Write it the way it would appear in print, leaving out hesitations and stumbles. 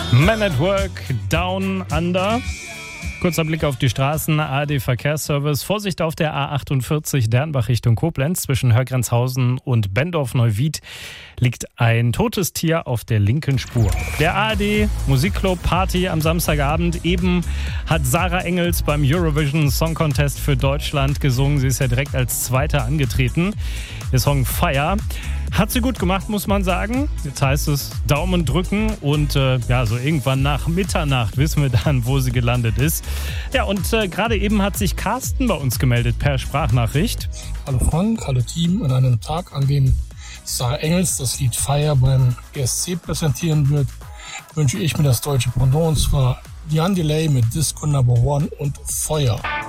Man at Work, Down Under. Kurzer Blick auf die Straßen, ARD-Verkehrsservice. Vorsicht auf der A48 Dernbach Richtung Koblenz. Zwischen Hörgrenzhausen und Bendorf-Neuwied liegt ein totes Tier auf der linken Spur. Der ARD-Musikclub Party am Samstagabend. Eben hat Sarah Engels beim Eurovision Song Contest für Deutschland gesungen. Sie ist ja direkt als Zweite angetreten. Der Song Fire hat sie gut gemacht, muss man sagen. Jetzt heißt es Daumen drücken und so irgendwann nach Mitternacht wissen wir dann, wo sie gelandet ist. Ja, und gerade eben hat sich Carsten bei uns gemeldet per Sprachnachricht. Hallo Frank, hallo Team. An einem Tag, an dem Sarah Engels das Lied Fire beim ESC präsentieren wird, wünsche ich mir das deutsche Pendant, und zwar Jan Delay mit Disco Number One und Feuer.